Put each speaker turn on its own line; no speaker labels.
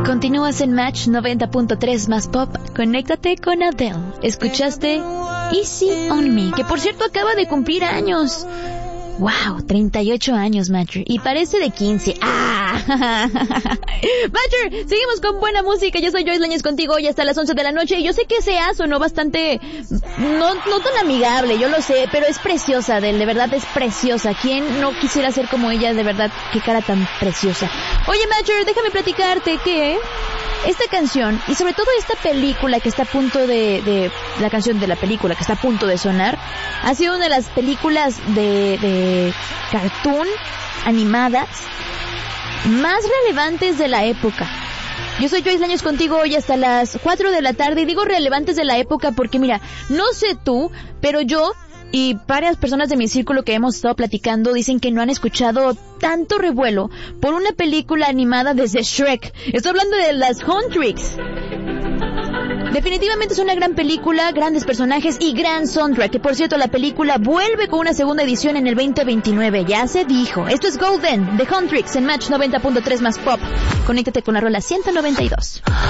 Continúas en Match 90.3 más pop. Conéctate con Adele. Escuchaste Easy on Me, que por cierto acaba de cumplir años. Wow, 38 años, Matcher. Y parece de 15. ¡Ah! Matcher, seguimos con buena música. Yo soy Joyce Lañez contigo hoy hasta las 11 de la noche. Y yo sé que sea sonó bastante... No tan amigable, yo lo sé. Pero es preciosa, Adele. De verdad es preciosa. ¿Quién no quisiera ser como ella? De verdad, qué cara tan preciosa. Oye, Matcher, déjame platicarte que... esta canción, y sobre todo esta película que está a punto de la canción de la película que está a punto de sonar, ha sido una de las películas de cartoon animadas más relevantes de la época. Yo soy Joyce Lañez contigo hoy hasta las 4 de la tarde, y digo relevantes de la época porque mira, no sé tú, pero yo y varias personas de mi círculo que hemos estado platicando dicen que no han escuchado tanto revuelo por una película animada desde Shrek. Estoy hablando de las Huntrix. Definitivamente es una gran película, grandes personajes y gran soundtrack. Que por cierto, la película vuelve con una segunda edición en el 2029. Ya se dijo. Esto es Golden, de Huntrix en Match 90.3 más pop. Conéctate con la rola 192.